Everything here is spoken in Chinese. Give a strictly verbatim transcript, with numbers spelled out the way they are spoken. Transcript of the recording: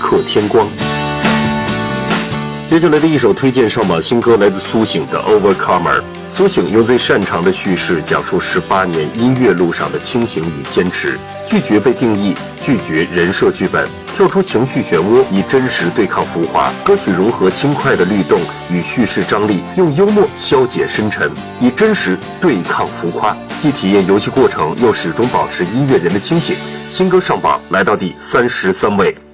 克天光。接下来的一首推荐上榜新歌来自苏醒的 Overcomer。 苏醒用最擅长的叙事讲述十八年音乐路上的清醒与坚持，拒绝被定义，拒绝人设剧本，跳出情绪漩涡，以真实对抗浮华。歌曲融合轻快的律动与叙事张力，用幽默消解深沉，以真实对抗浮夸，既体验游戏过程，又始终保持音乐人的清醒。新歌上榜来到第三十三位。